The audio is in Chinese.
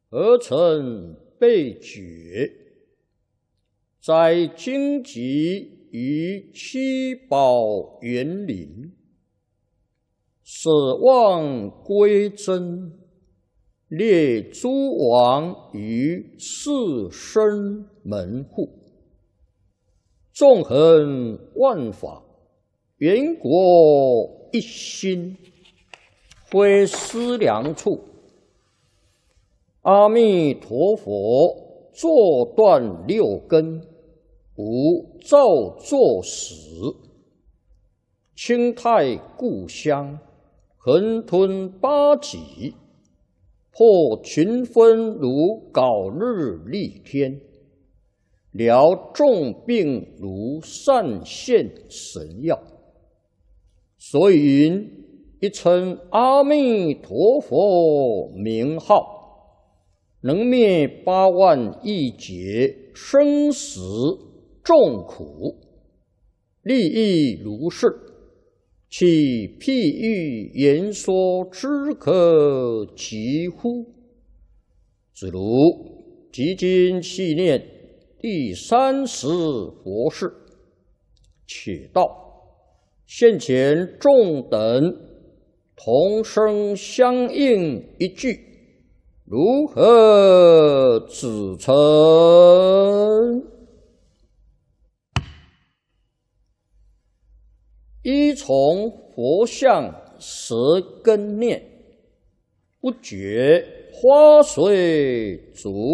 而成被觉，在荆棘于七宝园林，舍望归真，列诸王于四生门户，纵横万法，圆国一心，非思量处。阿弥陀佛坐断六根，无造作始，清泰故乡，横吞八极，破群分如槁日丽天，疗众病如善现神药。所以云：一称阿弥陀佛名号，能灭八万亿劫生死众苦，利益如是，其譬喻言说之可及乎？子如即今细念第30佛事，且道现前众等同声相应一句，如何指称？依从佛像舌根念，不觉花随足。